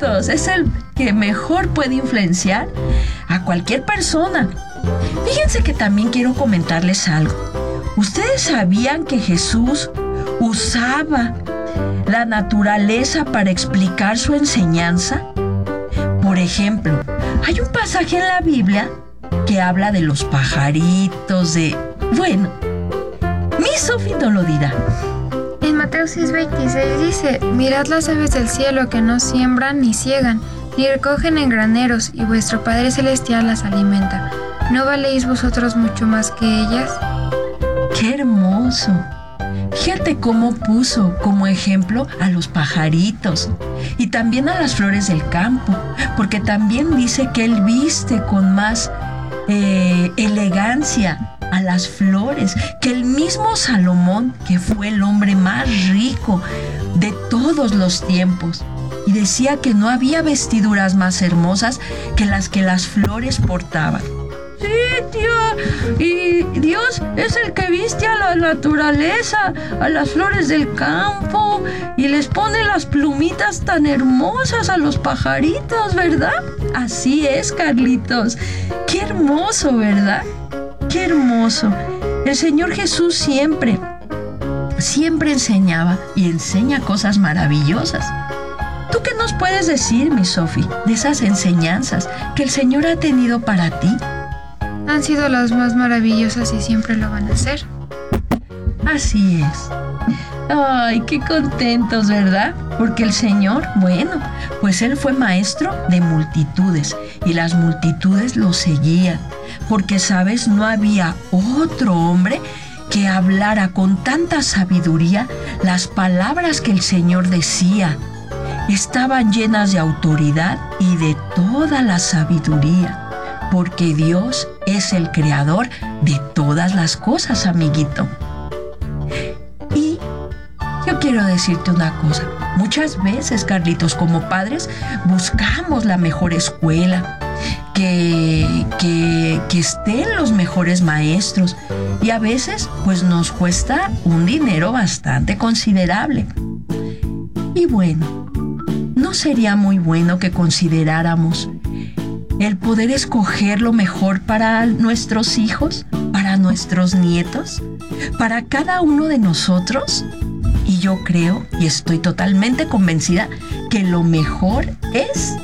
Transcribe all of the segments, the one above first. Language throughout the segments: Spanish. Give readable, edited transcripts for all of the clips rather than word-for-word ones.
Carlitos, es el que mejor puede influenciar a cualquier persona. Fíjense que también quiero comentarles algo. ¿Ustedes sabían que Jesús usaba la naturaleza para explicar su enseñanza? Por ejemplo, hay un pasaje en la Biblia que habla de los pajaritos, Bueno, mi Sofi no lo dirá. En Mateo 6:26 dice: mirad las aves del cielo, que no siembran ni ciegan, ni recogen en graneros, y vuestro Padre Celestial las alimenta. ¿No valéis vosotros mucho más que ellas? ¡Qué hermoso! Fíjate cómo puso como ejemplo a los pajaritos y también a las flores del campo, porque también dice que él viste con más elegancia a las flores, que el mismo Salomón, que fue el hombre más rico de todos los tiempos, y decía que no había vestiduras más hermosas que las flores portaban. Sí, tía, y Dios es el que viste a la naturaleza, a las flores del campo, y les pone las plumitas tan hermosas a los pajaritos, ¿verdad? Así es, Carlitos. Qué hermoso, ¿verdad? Qué hermoso. El Señor Jesús siempre enseñaba y enseña cosas maravillosas. ¿Tú qué nos puedes decir, mi Sofi, de esas enseñanzas que el Señor ha tenido para ti? Han sido las más maravillosas y siempre lo van a ser. Así es. Ay, qué contentos, ¿verdad? Porque el Señor, bueno, pues Él fue maestro de multitudes y las multitudes lo seguían. Porque, ¿sabes? No había otro hombre que hablara con tanta sabiduría las palabras que el Señor decía. Estaban llenas de autoridad y de toda la sabiduría. Porque Dios es el creador de todas las cosas, amiguito. Y yo quiero decirte una cosa. Muchas veces, Carlitos, como padres, buscamos la mejor escuela, que estén los mejores maestros. Y a veces, pues nos cuesta un dinero bastante considerable. Y bueno, ¿no sería muy bueno que consideráramos el poder escoger lo mejor para nuestros hijos, para nuestros nietos, para cada uno de nosotros? Y yo creo y estoy totalmente convencida que lo mejor es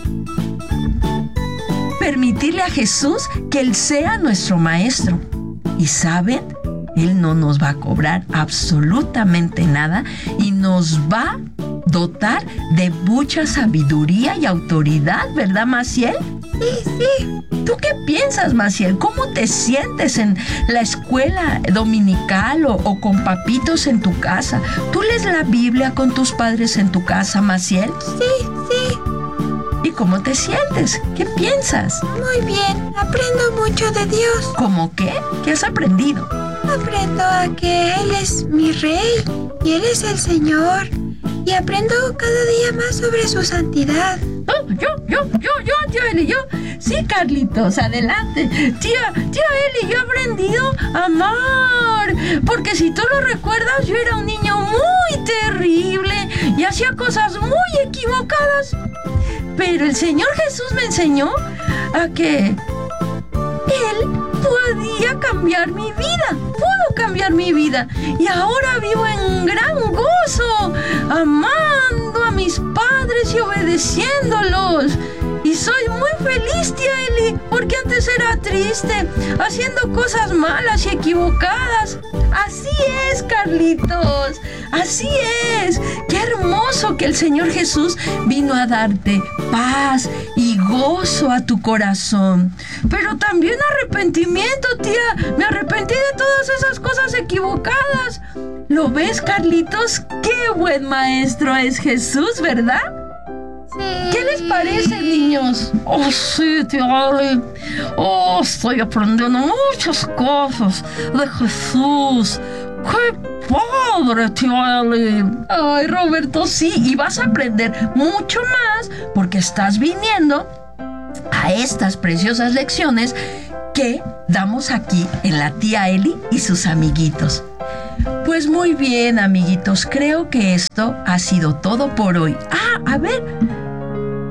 permitirle a Jesús que Él sea nuestro maestro. Y ¿saben? Él no nos va a cobrar absolutamente nada y nos va a dotar de mucha sabiduría y autoridad, ¿verdad, Maciel? Sí. ¿Tú qué piensas, Maciel? ¿Cómo te sientes en la escuela dominical o con papitos en tu casa? ¿Tú lees la Biblia con tus padres en tu casa, Maciel? Sí. ¿Y cómo te sientes? ¿Qué piensas? Muy bien, aprendo mucho de Dios. ¿Cómo qué? ¿Qué has aprendido? Aprendo a que Él es mi Rey y Él es el Señor. Y aprendo cada día más sobre su santidad. Oh, yo, tía Eli, yo. Sí, Carlitos, adelante. Tía Eli, yo he aprendido a amar. Porque si tú lo recuerdas, yo era un niño muy terrible y hacía cosas muy equivocadas. Pero el Señor Jesús me enseñó a que Él podía cambiar mi vida. Pudo cambiar mi vida. Y ahora vivo en gran gozo, amando a mis padres y obedeciéndolos. Y soy muy feliz, tía Eli, porque antes era triste, haciendo cosas malas y equivocadas. Así es, Carlitos, así es. Qué hermoso que el Señor Jesús vino a darte paz y gozo a tu corazón. Pero también arrepentimiento, tía. Me arrepentí de todas esas cosas equivocadas. ¿Lo ves, Carlitos? Qué buen maestro es Jesús, ¿verdad? Sí. ¿Qué les parece, niños? Oh, sí, tía Ale. Oh, estoy aprendiendo muchas cosas de Jesús. ¡Qué padre, tía Ale! Ay, Roberto, sí. Y vas a aprender mucho más porque estás viniendo a estas preciosas lecciones que damos aquí en la tía Eli y sus amiguitos. Pues muy bien, amiguitos, creo que esto ha sido todo por hoy. A ver.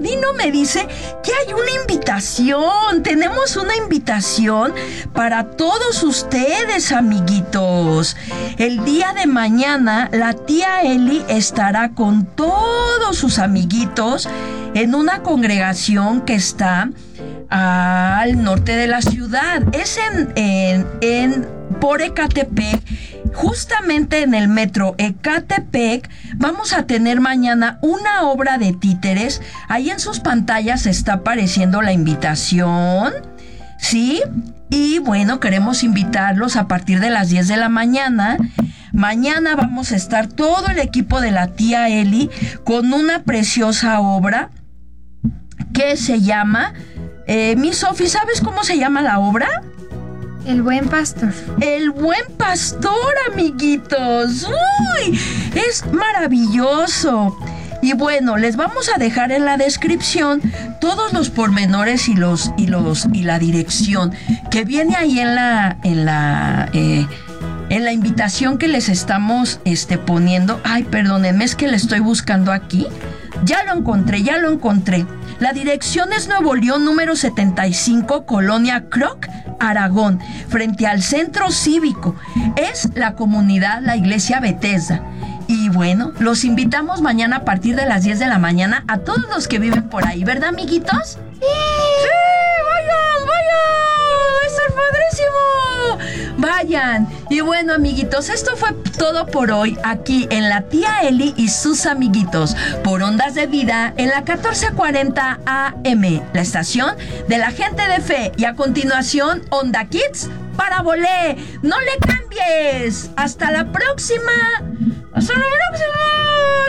Dino me dice que hay una invitación. Tenemos una invitación para todos ustedes, amiguitos. El día de mañana, la tía Eli estará con todos sus amiguitos en una congregación que está al norte de la ciudad. Es por Ecatepec. Justamente en el metro Ecatepec vamos a tener mañana una obra de títeres. Ahí en sus pantallas está apareciendo la invitación, ¿sí? Y bueno, queremos invitarlos a partir de las 10 de la mañana. Mañana vamos a estar todo el equipo de la tía Eli con una preciosa obra que se llama... mi Sofi, ¿sabes cómo se llama la obra? El Buen Pastor. El Buen Pastor, amiguitos. ¡Uy! Es maravilloso. Y bueno, les vamos a dejar en la descripción todos los pormenores y la dirección que viene ahí en la invitación que les estamos poniendo. Ay, perdónenme, es que le estoy buscando aquí. Ya lo encontré. La dirección es Nuevo León, número 75, Colonia Croc, Aragón, frente al Centro Cívico. Es la comunidad, la Iglesia Bethesda. Y bueno, los invitamos mañana a partir de las 10 de la mañana a todos los que viven por ahí, ¿verdad, amiguitos? ¡Sí! ¡Vayan! ¡Va a estar padrísimo! ¡Vayan! Y bueno, amiguitos, esto fue todo por hoy aquí en la tía Eli y sus amiguitos por Ondas de Vida en la 1440 AM, la estación de la gente de fe. Y a continuación, Onda Kids para Volé. ¡No le cambies! ¡Hasta la próxima! ¡Hasta la próxima!